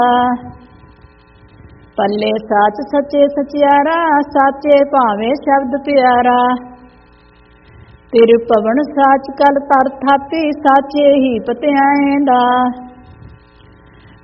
ਪੱਲੇ ਸਾਚ ਸੱਚੇ ਸਚਿਆਰਾ, ਸਾਚੇ ਭਾਵੇਂ ਸ਼ਬਦ ਪਿਆਰਾ। ਤਿਰ ਪਵਨ ਸਾਚ ਕਲ ਤਰ ਥਾਪੀ, ਸਾਚੇ ਹੀ ਪਤਿਆਏਂ ਦਾ।